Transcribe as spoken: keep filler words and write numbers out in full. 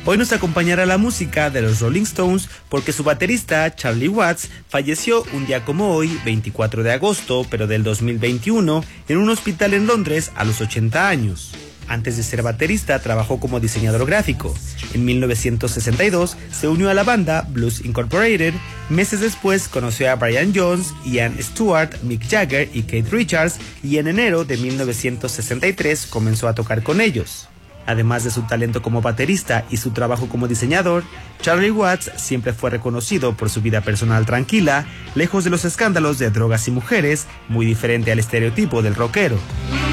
Hoy nos acompañará la música de los Rolling Stones porque su baterista Charlie Watts falleció un día como hoy, veinticuatro de agosto, pero del dos mil veintiuno, en un hospital en Londres a los ochenta años. Antes de ser baterista, trabajó como diseñador gráfico. En mil novecientos sesenta y dos se unió a la banda Blues Incorporated. Meses después conoció a Brian Jones, Ian Stewart, Mick Jagger y Keith Richards, y en enero de mil novecientos sesenta y tres comenzó a tocar con ellos. Además de su talento como baterista y su trabajo como diseñador, Charlie Watts siempre fue reconocido por su vida personal tranquila, lejos de los escándalos de drogas y mujeres, muy diferente al estereotipo del rockero.